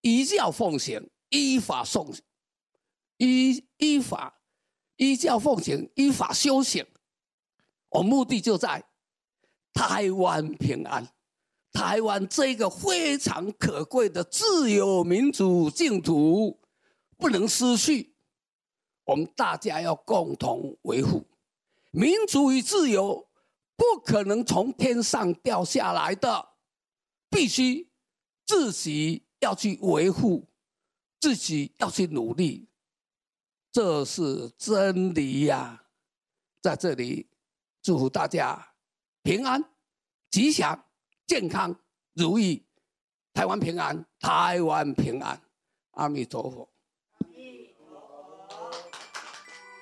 依教奉行，依法送依教奉行，依法修行。我目的就在台湾平安，台湾这个非常可贵的自由民主净土不能失去，我们大家要共同维护。民主与自由不可能从天上掉下来的，必须自己要去维护，自己要去努力，这是真理呀！在这里祝福大家平安、吉祥、健康、如意，台湾平安，台湾平安，阿弥陀佛。